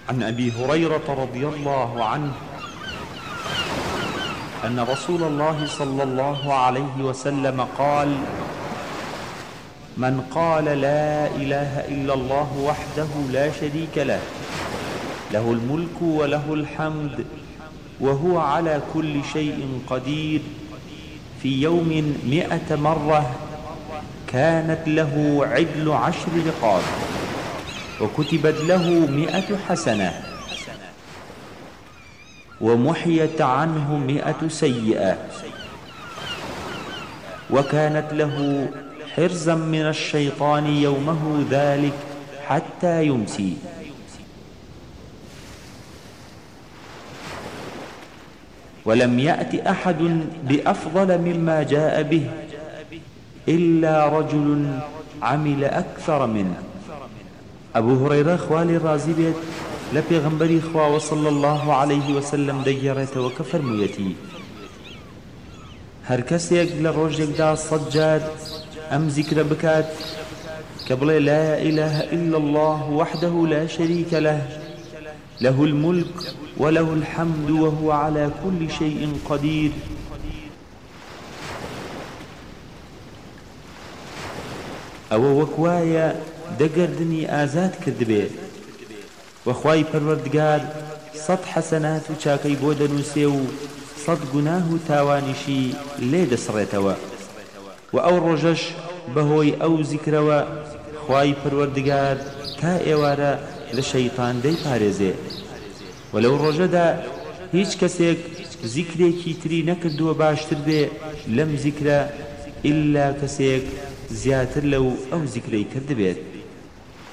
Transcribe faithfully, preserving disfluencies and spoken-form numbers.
عن أبي هريرة رضي الله عنه أن رسول الله صلى الله عليه وسلم قال: من قال لا إله إلا الله وحده لا شريك له له الملك وله الحمد وهو على كل شيء قدير في يوم مئة مرة كانت له عدل عشر رقاب وكتبت له مئة حسنة ومحيت عنه مئة سيئة وكانت له حرزا من الشيطان يومه ذلك حتى يمسي. ولم يأت أحد بأفضل مما جاء به إلا رجل عمل أكثر منه. أبو هريرة خوالي رازي بيت لبيغنبري خواه صلى الله عليه وسلم ديرت وكفر ميتي هر كسيك لروجك دا صجاد أم ذكر بكات قبل لا إله إلا الله وحده لا شريك له له الملك وله الحمد وهو على كل شيء قدير. أو وكوايا دقردني آزاد كذبه وخواي پروردگار صد حسنات وچاكي بودن وسيو صد گناه تاوانشي ليد سريتوا وأو رجش بهوي أو ذكروا خواي پروردگار تا ايوارا لشيطان دي پاريزي. ولو رجدا هيچ كسيك ذكري كيتري نكردوا باشتر بي لم ذكر إلا كسيك زياتر لو أو ذكري كرد بيت.